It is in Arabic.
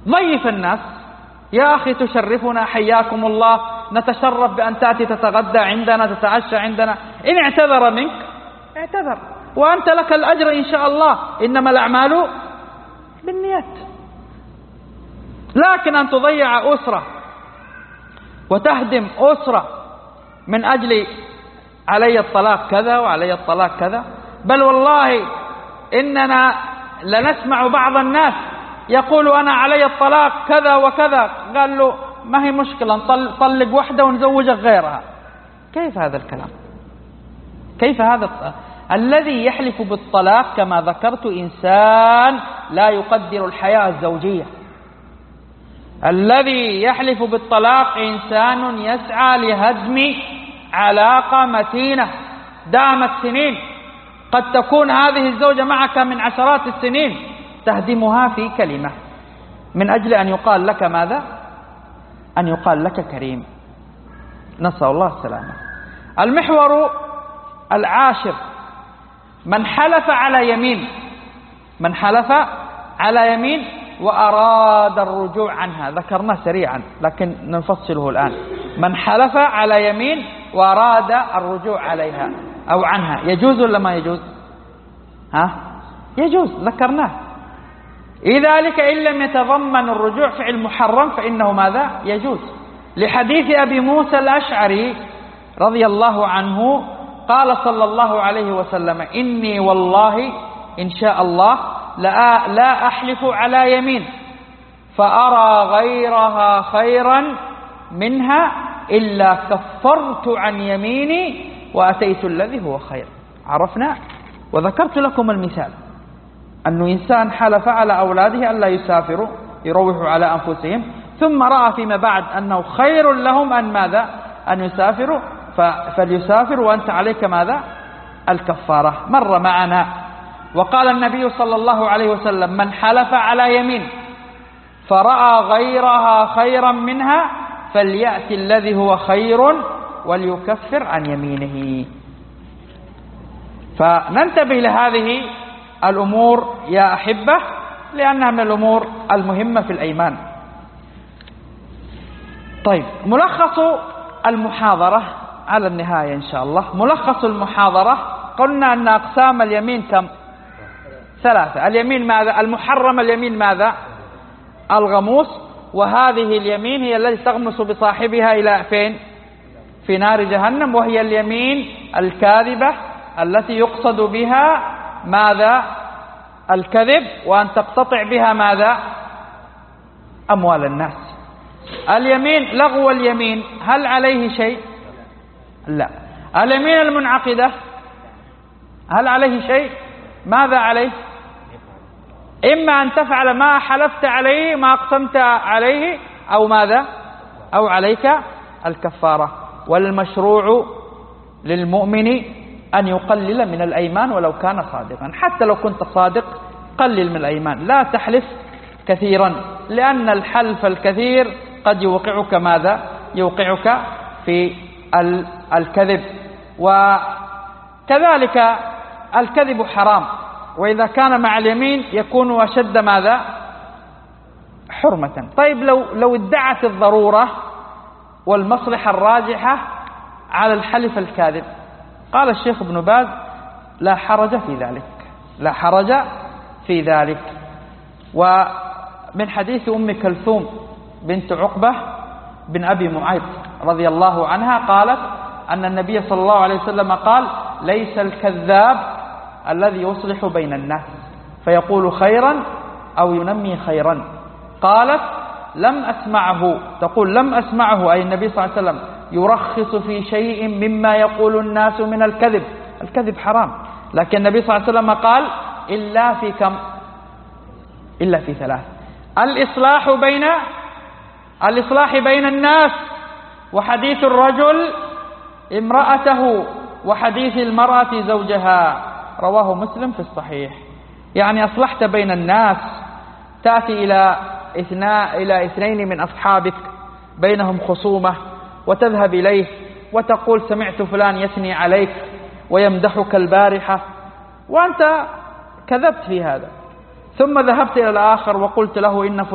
ضيف الناس، يا أخي تشرفنا حياكم الله، نتشرف بأن تأتي تتغدى عندنا تتعشى عندنا. إن اعتذر منك اعتذر، وأنت لك الأجر إن شاء الله، إنما الأعمال بالنيات. لكن أن تضيع أسرة وتهدم أسرة من أجل علي الطلاق كذا وعلي الطلاق كذا، بل والله إننا لنسمع بعض الناس يقول أنا علي الطلاق كذا وكذا، قال له ما هي مشكلة نطلق واحدة ونزوجك غيرها. كيف هذا الكلام؟ كيف هذا الذي يحلف بالطلاق كما ذكرت إنسان لا يقدر الحياة الزوجية. الذي يحلف بالطلاق إنسان يسعى لهدم علاقة متينة دامت سنين، قد تكون هذه الزوجة معك من عشرات السنين، تهدمها في كلمة من أجل أن يقال لك ماذا؟ أن يقال لك كريم. نسأل الله السلامة. المحور العاشر: من حلف على يمين، من حلف على يمين وأراد الرجوع عنها، ذكرناه سريعا لكن نفصله الآن. من حلف على يمين وأراد الرجوع عليها أو عنها، يجوز ولا ما يجوز؟ يجوز، ذكرناه. لذلك إن لم يتضمن الرجوع فعل محرم فإنه ماذا؟ يجوز، لحديث أبي موسى الأشعري رضي الله عنه قال صلى الله عليه وسلم: إني والله إن شاء الله لا أحلف على يمين فأرى غيرها خيرا منها إلا كفرت عن يميني وأتيت الذي هو خير. عرفنا؟ وذكرت لكم المثال أنه إنسان حلف على أولاده ألا يسافروا يروحوا على أنفسهم، ثم رأى فيما بعد أنه خير لهم أن ماذا؟ أن يسافروا، فليسافر وأنت عليك ماذا؟ الكفارة. مر معنا وقال النبي صلى الله عليه وسلم: من حلف على يمين فرأى غيرها خيرا منها فليأتي الذي هو خير وليكفر عن يمينه. فننتبه لهذه الأمور يا أحبة، لأنها من الأمور المهمة في الأيمان. طيب، ملخص المحاضرة على النهاية إن شاء الله. ملخص المحاضرة: قلنا أن أقسام اليمين كم؟ 3. اليمين ماذا؟ المحرم. اليمين ماذا؟ الغموس. وهذه اليمين هي التي تغمس بصاحبها إلى فين؟ في نار جهنم. وهي اليمين الكاذبة التي يقصد بها ماذا؟ الكذب، وأن تقتطع بها ماذا؟ أموال الناس. اليمين لغو اليمين هل عليه شيء؟ لا. اليمين المنعقدة هل عليه شيء؟ ماذا عليه؟ إما أن تفعل ما حلفت عليه ما أقسمت عليه، أو ماذا؟ أو عليك الكفارة. والمشروع للمؤمن أن يقلل من الأيمان ولو كان صادقا. حتى لو كنت صادق قلل من الأيمان، لا تحلف كثيرا، لأن الحلف الكثير قد يوقعك ماذا؟ يوقعك في الكذب. وكذلك الكذب حرام، وإذا كان مع اليمين يكون أشد ماذا؟ حرمة. طيب، لو ادعت الضرورة والمصلحة الراجحة على الحلف الكاذب، قال الشيخ ابن باز: لا حرج في ذلك، لا حرج في ذلك. ومن حديث أم كلثوم بنت عقبة بن أبي معيط رضي الله عنها قالت أن النبي صلى الله عليه وسلم قال: ليس الكذاب الذي يصلح بين الناس فيقول خيرا أو ينمي خيرا. قالت: لم أسمعه، تقول لم أسمعه أي النبي صلى الله عليه وسلم يرخص في شيء مما يقول الناس من الكذب. الكذب حرام، لكن النبي صلى الله عليه وسلم قال: إلا في كم؟ إلا في 3: الإصلاح بين الناس، وحديث الرجل امرأته، وحديث المرأة زوجها. رواه مسلم في الصحيح. يعني أصلحت بين الناس، تأتي إلى 2 من أصحابك بينهم خصومة وتذهب إليه وتقول: سمعت فلان يثني عليك ويمدحك البارحة، وأنت كذبت في هذا، ثم ذهبت إلى الآخر وقلت له: إن